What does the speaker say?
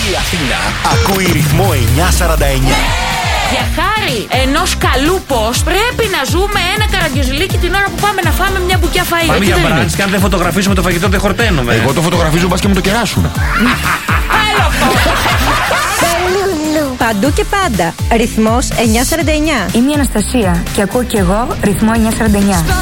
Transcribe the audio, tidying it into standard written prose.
Η Αθήνα ακούει ρυθμό 949. Για χάρη ενός καλού post πρέπει να ζούμε ένα καραγκιόζηλίκι την ώρα που πάμε να φάμε μια μπουκιά φαΐ. Πάμε για μπραντς και αν δεν φωτογραφίσουμε το φαγητό δεν χορταίνουμε. Εγώ το φωτογραφίζω, μπας και μου το κεράσουν. Άλλο αυτό. Παντού και πάντα. Ρυθμός 949. Είμαι η Αναστασία και ακούω και εγώ ρυθμό 949.